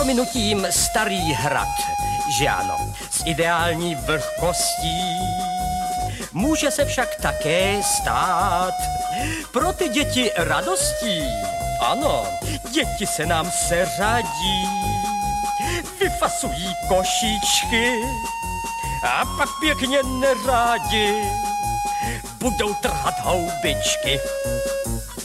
prominutím starý hrad, že ano, s ideální vlhkostí. Může se však také stát pro ty děti radostí. Ano, děti se nám seřadí, vyfasují košíčky a pak pěkně nerádi budou trhat houbičky.